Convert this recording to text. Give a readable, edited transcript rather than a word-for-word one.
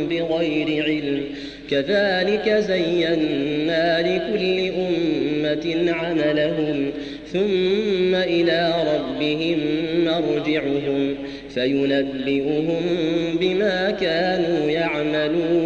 بغير علم كذلك زينا لكل أمة عملهم ثم إلى ربهم مرجعهم فينبئهم بما كانوا يعملون